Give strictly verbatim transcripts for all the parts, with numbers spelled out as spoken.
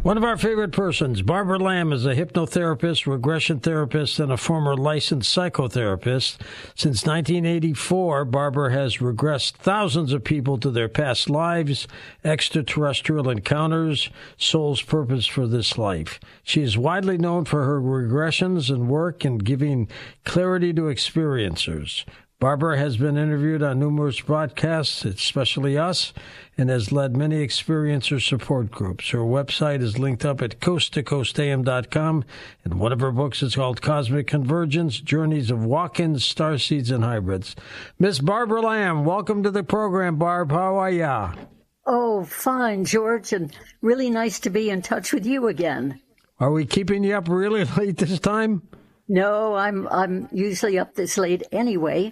One of our favorite persons, Barbara Lamb, is a hypnotherapist, regression therapist, and a former licensed psychotherapist. Since nineteen eighty-four, Barbara has regressed thousands of people to their past lives, extraterrestrial encounters, soul's purpose for this life. She is widely known for her regressions and work in giving clarity to experiencers. Barbara has been interviewed on numerous broadcasts, especially us, and has led many experiencer support groups. Her website is linked up at coast to coast a m dot com, and one of her books is called Cosmic Convergence, Journeys of Walk-ins, Starseeds, and Hybrids. Miss Barbara Lamb, welcome to the program, Barb. How are ya? Oh, fine, George, and really nice to be in touch with you again. Are we keeping you up really late this time? No, I'm I'm usually up this late anyway.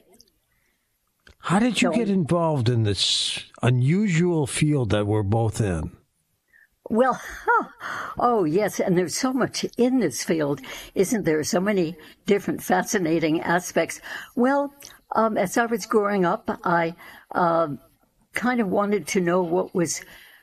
How did you So- get involved in this unusual field that we're both in? Well, huh. oh, yes, and there's so much in this field, isn't there? So many different fascinating aspects. Well, um, as I was growing up, I uh, kind of wanted to know what was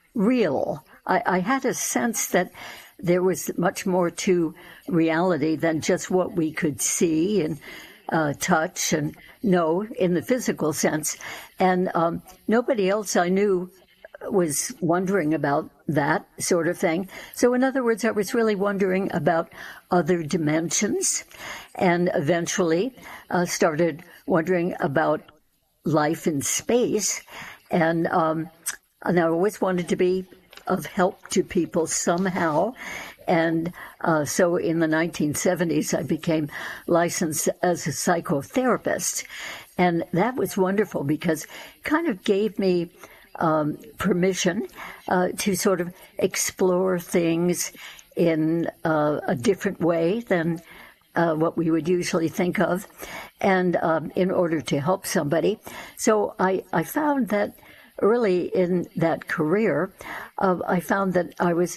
real. I, I had a sense that there was much more to reality than just what we could see and uh, touch and know in the physical sense. And um, nobody else I knew was wondering about that sort of thing. So in other words, I was really wondering about other dimensions, and eventually uh, started wondering about life in space. And, um, and I always wanted to be of help to people somehow. And uh, so in the nineteen seventies, I became licensed as a psychotherapist. And that was wonderful because it kind of gave me um, permission uh, to sort of explore things in uh, a different way than uh, what we would usually think of, and um, in order to help somebody. So I, I found that early in that career, uh, I found that I was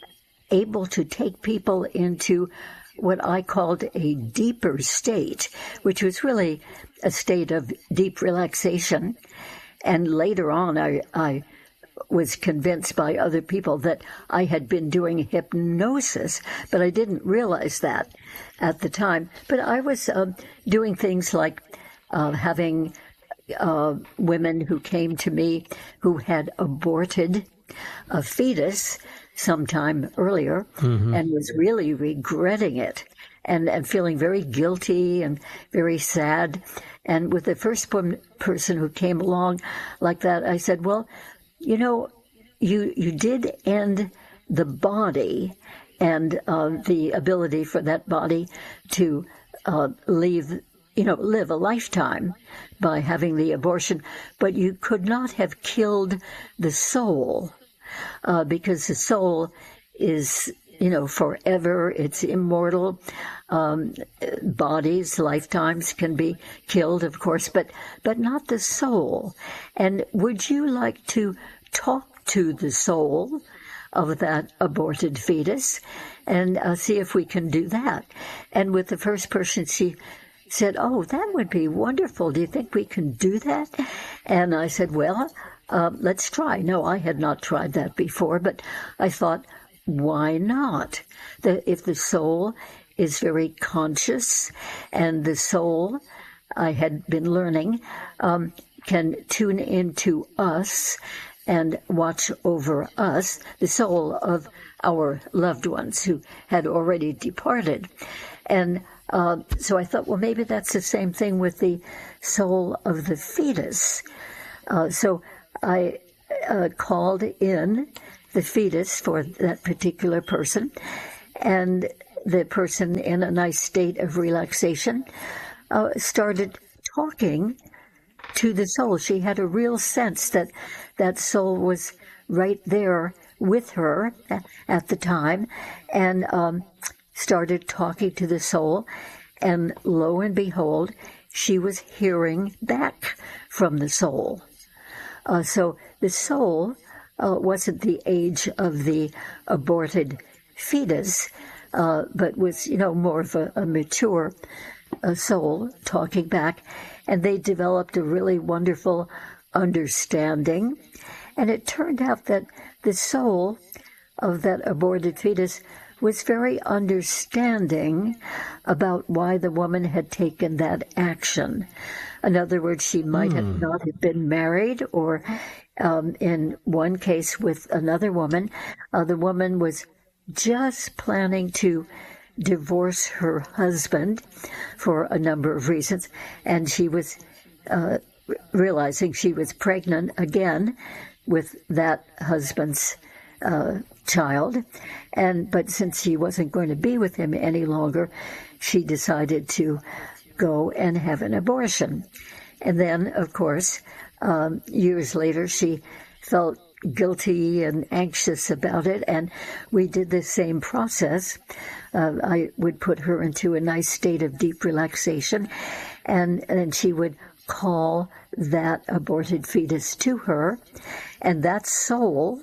able to take people into what I called a deeper state, which was really a state of deep relaxation. And later on, I, I was convinced by other people that I had been doing hypnosis, but I didn't realize that at the time. But I was uh, doing things like uh, having uh, women who came to me who had aborted a fetus sometime earlier, mm-hmm. and was really regretting it and, and feeling very guilty and very sad. And with the first person who came along like that, I said, well, you know, you you did end the body and uh, the ability for that body to uh, leave, you know, live a lifetime by having the abortion, but you could not have killed the soul. Uh, because the soul is, you know, forever. It's immortal. Um, bodies, lifetimes can be killed, of course, but but not the soul. And would you like to talk to the soul of that aborted fetus and uh, see if we can do that? And with the first person, she said, oh, that would be wonderful. Do you think we can do that? And I said, well, Uh, let's try. No, I had not tried that before, but I thought, why not? The, if the soul is very conscious, and the soul, I had been learning, um, can tune into us and watch over us, the soul of our loved ones who had already departed. And uh, so I thought, well, maybe that's the same thing with the soul of the fetus. Uh, so I uh, called in the fetus for that particular person, and the person, in a nice state of relaxation, uh, started talking to the soul. She had a real sense that that soul was right there with her at the time, and um, started talking to the soul, and lo and behold, she was hearing back from the soul. Uh, so the soul uh, wasn't the age of the aborted fetus, uh, but was, you know, more of a, a mature uh, soul talking back. And they developed a really wonderful understanding. And it turned out that the soul of that aborted fetus was very understanding about why the woman had taken that action. In other words, she might mm. have not have been married, or um, in one case with another woman, uh, the woman was just planning to divorce her husband for a number of reasons, and she was uh, realizing she was pregnant again with that husband's uh, child, and but since she wasn't going to be with him any longer, she decided to go and have an abortion. And then, of course, um, years later, she felt guilty and anxious about it, and we did the same process. Uh, I would put her into a nice state of deep relaxation, and and she would call that aborted fetus to her, and that soul,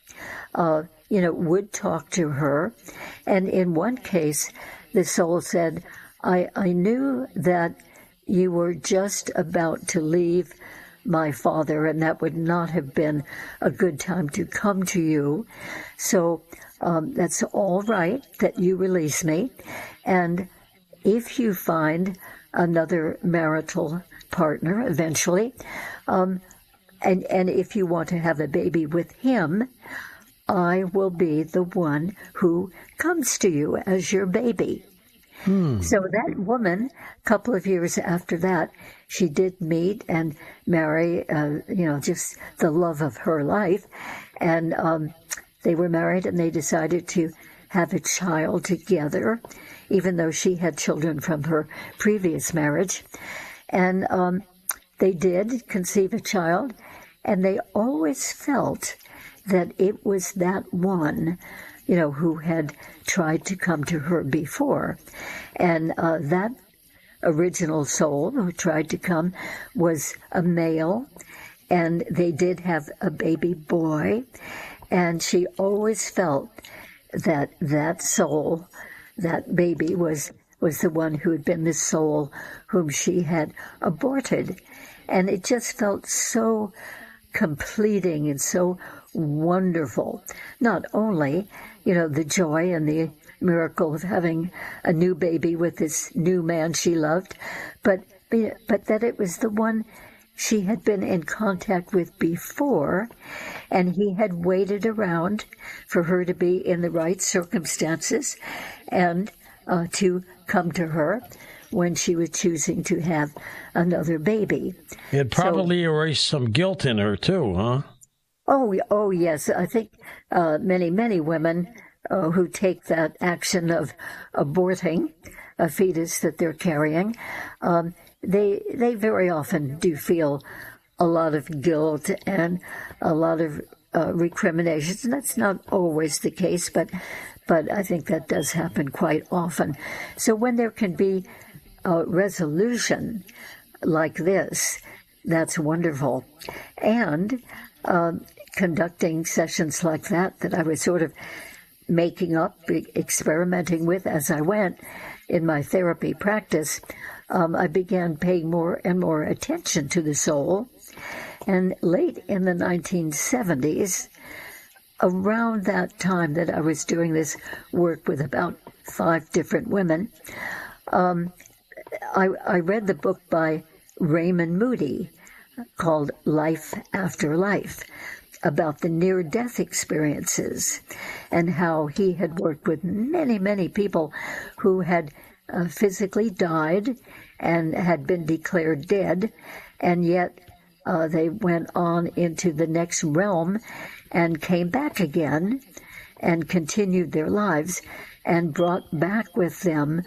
uh, you know, would talk to her. And in one case, the soul said, I, I knew that you were just about to leave my father, and that would not have been a good time to come to you. So um, that's all right that you release me. And if you find another marital partner eventually, um, and, and if you want to have a baby with him, I will be the one who comes to you as your baby. Hmm. So that woman, a couple of years after that, she did meet and marry, uh, you know, just the love of her life. And um, they were married, and they decided to have a child together, even though she had children from her previous marriage. And um, they did conceive a child, and they always felt that it was that one, you know, who had tried to come to her before. And uh, that original soul who tried to come was a male, and they did have a baby boy. And she always felt that that soul, that baby, was, was the one who had been the soul whom she had aborted. And it just felt so completing and so wonderful. Not only, you know, the joy and the miracle of having a new baby with this new man she loved, but but that it was the one she had been in contact with before, and he had waited around for her to be in the right circumstances and uh, to come to her when she was choosing to have another baby. It probably so, erased some guilt in her too, huh? Oh, oh yes. I think uh, many, many women uh, who take that action of aborting a fetus that they're carrying, um, they they very often do feel a lot of guilt and a lot of uh, recriminations. And that's not always the case, but but I think that does happen quite often. So when there can be a resolution like this, that's wonderful. And um, conducting sessions like that, that I was sort of making up, experimenting with as I went in my therapy practice, um, I began paying more and more attention to the soul. And late in the nineteen seventies, around that time that I was doing this work with about five different women, um, I, I read the book by Raymond Moody called Life After Life, about the near-death experiences and how he had worked with many, many people who had uh, physically died and had been declared dead, and yet uh, they went on into the next realm and came back again and continued their lives and brought back with them